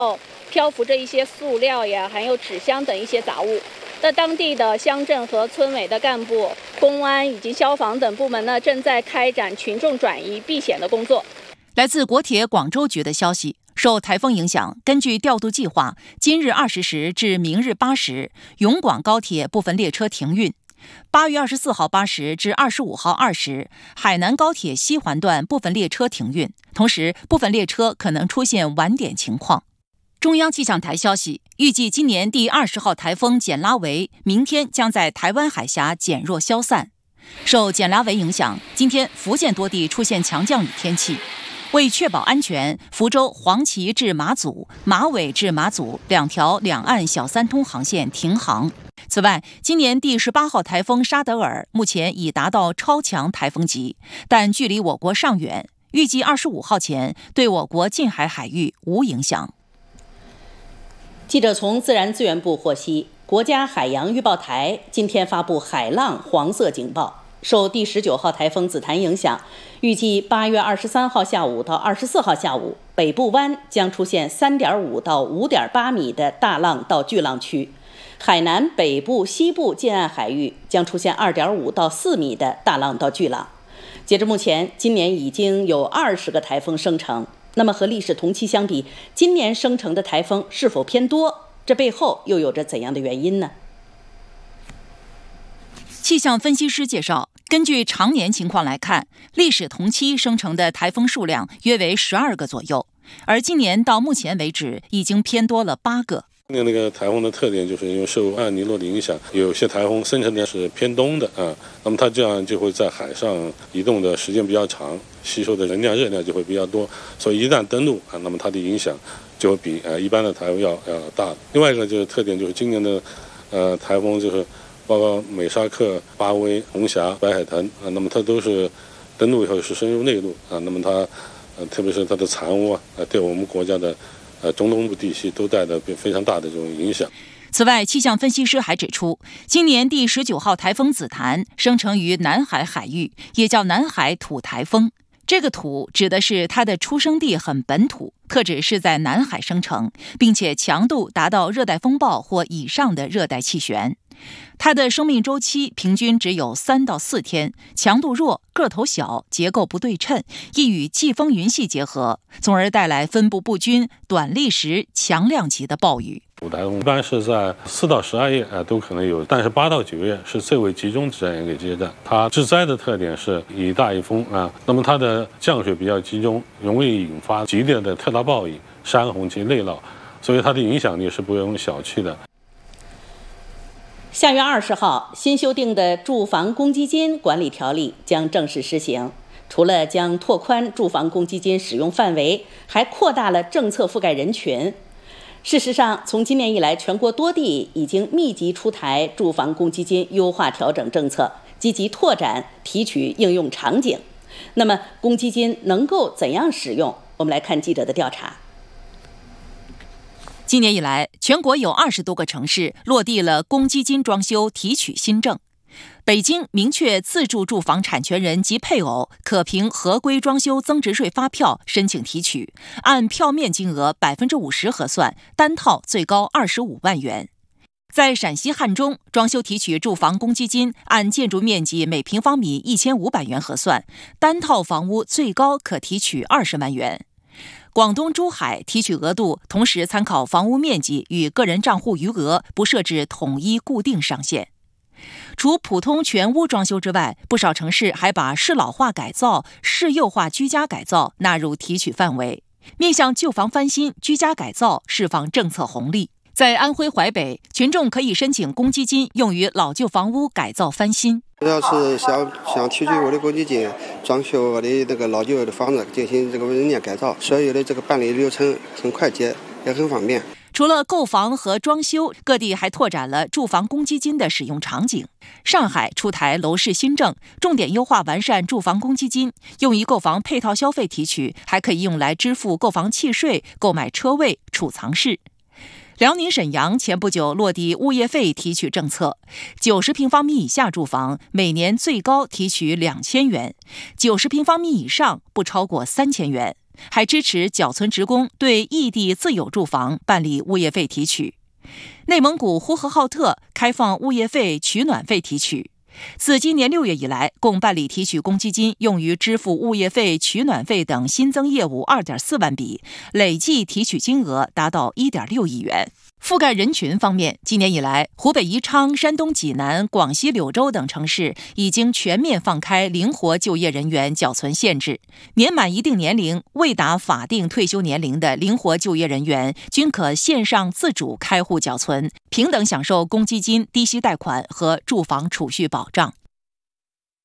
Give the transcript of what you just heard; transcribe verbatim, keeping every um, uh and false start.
哦，漂浮着一些塑料呀，还有纸箱等一些杂物。那当地的乡镇和村委的干部、公安以及消防等部门呢，正在开展群众转移避险的工作。 来自国铁广州局的消息，受台风影响，根据调度计划，今日二十时至明日八时，永广高铁部分列车停运。八月二十四号八时至二十五号二时，海南高铁西环段部分列车停运，同时部分列车可能出现晚点情况。中央气象台消息，预计今年第二十号台风简拉维明天将在台湾海峡减弱消散。受简拉维影响，今天福建多地出现强降雨天气。为确保安全，福州黄岐至马祖、马尾至马祖两条两岸小三通航线停航。此外，今年第十八号台风沙德尔目前已达到超强台风级，但距离我国尚远，预计二十五号前对我国近海海域无影响。 记者从自然资源部获悉，国家海洋预报台今天发布海浪黄色警报，受第十九号台风紫檀影响，预计八月二十三号下午到二十四号下午，北部湾将出现三点五到五点八米的大浪到巨浪区，海南北部、西部近岸海域将出现二点五到四米的大浪到巨浪。截至目前，今年已经有二十个台风生成。那么和历史同期相比，今年生成的台风是否偏多？这背后又有着怎样的原因呢？ 气象分析师介绍，根据常年情况来看，历史同期生成的台风数量约为十二个左右，而今年到目前为止已经偏多了八个。 今年那个台风的特点就是因为受艾尼诺的影响，有些台风生成点是偏东的啊，那么它这样就会在海上移动的时间比较长，吸收的能量热量就会比较多，所以一旦登陆啊，那么它的影响就会比呃一般的台风要要大。另外一个就是特点就是今年的呃台风就是包括美沙克、巴威、红霞、白海豚啊，那么它都是登陆以后是深入内陆啊，那么它呃特别是它的残污啊，呃对我们国家的呃，中东部地区都带来非常大的这种影响。 此外，气象分析师还指出，今年第十九号台风紫檀生成于南海海域，也叫南海土台风。这个土指的是它的出生地很本土，特指是在南海生成，并且强度达到热带风暴或以上的热带气旋。它的生命周期平均只有三到四天，强度弱，个头小，结构不对称，易与季风云系结合，从而带来分布不均、短历时、强量级的暴雨。 土台风一般是在四到十二月啊都可能有，但是八到九月是最为集中这样一个阶段。它致灾的特点是以大一风啊，那么它的降水比较集中，容易引发激烈的特大暴雨、山洪及内涝，所以它的影响力是不容小觑的。 下月二十号，新修订的住房公积金管理条例将正式施行。除了将拓宽住房公积金使用范围，还扩大了政策覆盖人群。事实上，从今年以来，全国多地已经密集出台住房公积金优化调整政策，积极拓展提取应用场景。那么，公积金能够怎样使用？我们来看记者的调查。 今年以来，全国有二十多个城市落地了公积金装修提取新政。北京明确自住住房产权人及配偶可凭合规装修增值税发票申请提取，按票面金额百分之五十核算，单套最高二十五万元。在陕西汉中，装修提取住房公积金按建筑面积每平方米一千五百元核算，单套房屋最高可提取二十万元。广东珠海提取额度同时参考房屋面积与个人账户余额，不设置统一固定上限。除普通全屋装修之外，不少城市还把适老化改造、适幼化居家改造纳入提取范围，面向旧房翻新、居家改造释放政策红利。在安徽淮北，群众可以申请公积金用于老旧房屋改造翻新。 要是想想提取我的公积金，装修我的那个老旧的房子，进行这个人家改造，所有的这个办理流程很快捷，也很方便。 除了购房和装修，各地还拓展了住房公积金的使用场景。上海出台楼市新政，重点优化完善住房公积金，用于购房配套消费提取，还可以用来支付购房契税、购买车位、储藏室。辽宁沈阳前不久落地物业费提取政策，九十平方米以下住房每年最高提取两千元，九十平方米以上不超过三千元。 还支持缴存职工对异地自有住房办理物业费提取。内蒙古呼和浩特开放物业费取暖费提取。自今年六月以来，共办理提取公积金用于支付物业费、取暖费等新增业务 二点四万笔，累计提取金额达到 一点六亿元。覆盖人群方面，今年以来，湖北宜昌、山东济南、广西柳州等城市已经全面放开灵活就业人员缴存限制，年满一定年龄、未达法定退休年龄的灵活就业人员均可线上自主开户缴存，平等享受公积金、低息贷款和住房储蓄保障。